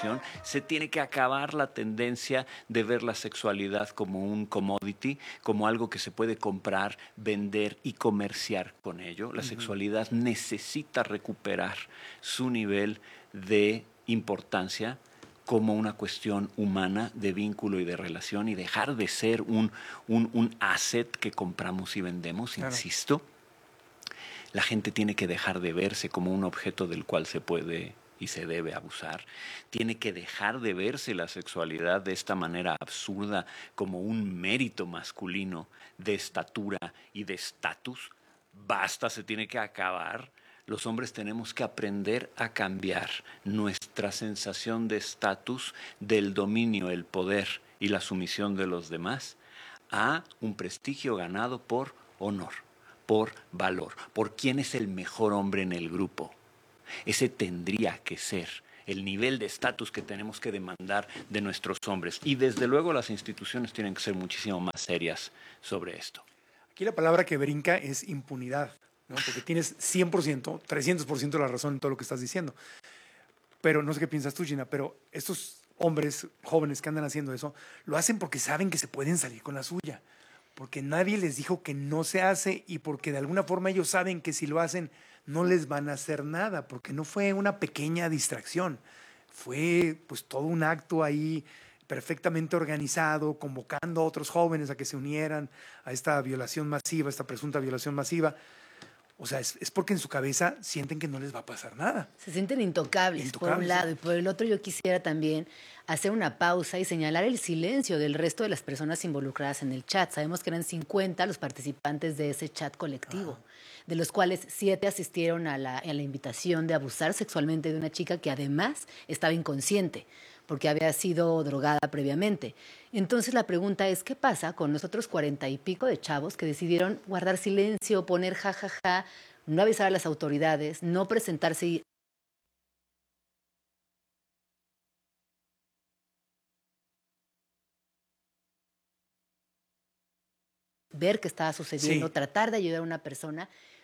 relación, se tiene que acabar la tendencia de ver la sexualidad como un commodity, como algo que se puede comprar, vender y comerciar con ello. La sexualidad necesita recuperar su nivel de importancia como una cuestión humana de vínculo y de relación, y dejar de ser un asset que compramos y vendemos, claro. Insisto. La gente tiene que dejar de verse como un objeto del cual se puede y se debe abusar. Tiene que dejar de verse la sexualidad de esta manera absurda como un mérito masculino de estatura y de estatus. Basta, se tiene que acabar. Los hombres tenemos que aprender a cambiar nuestra sensación de estatus, del dominio, el poder y la sumisión de los demás, a un prestigio ganado por honor, por valor, por quién es el mejor hombre en el grupo. Ese tendría que ser el nivel de estatus que tenemos que demandar de nuestros hombres. Y desde luego las instituciones tienen que ser muchísimo más serias sobre esto. Aquí la palabra que brinca es impunidad, ¿no? Porque tienes 100%, 300% de la razón en todo lo que estás diciendo. Pero no sé qué piensas tú, Gina, pero estos hombres jóvenes que andan haciendo eso, lo hacen porque saben que se pueden salir con la suya. Porque nadie les dijo que no se hace y porque de alguna forma ellos saben que si lo hacen no les van a hacer nada, porque no fue una pequeña distracción, fue pues todo un acto ahí perfectamente organizado, convocando a otros jóvenes a que se unieran a esta violación masiva, esta presunta violación masiva. O sea, es porque en su cabeza sienten que no les va a pasar nada. Se sienten intocables, por un lado, y por el otro yo quisiera también hacer una pausa y señalar el silencio del resto de las personas involucradas en el chat. Sabemos que eran 50 los participantes de ese chat colectivo, de los cuales 7 asistieron a la invitación de abusar sexualmente de una chica que además estaba inconsciente porque había sido drogada previamente. Entonces la pregunta es, ¿qué pasa con los otros 40 y pico de chavos que decidieron guardar silencio, poner jajaja, no avisar a las autoridades, no presentarse y ver qué estaba sucediendo, tratar de ayudar a una persona